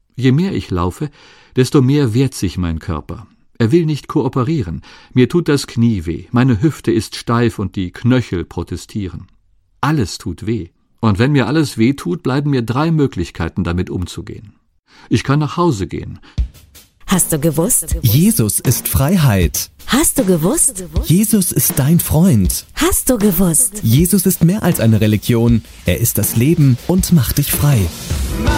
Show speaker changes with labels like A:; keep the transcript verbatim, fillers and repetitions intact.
A: Je mehr ich laufe, desto mehr wehrt sich mein Körper. Er will nicht kooperieren. Mir tut das Knie weh, meine Hüfte ist steif und die Knöchel protestieren. Alles tut weh. Und wenn mir alles weh tut, bleiben mir drei Möglichkeiten, damit umzugehen. Ich kann nach Hause gehen.
B: Hast du gewusst?
C: Jesus ist Freiheit.
B: Hast du gewusst?
C: Jesus ist dein Freund.
B: Hast du gewusst?
C: Jesus ist mehr als eine Religion. Er ist das Leben und macht dich frei.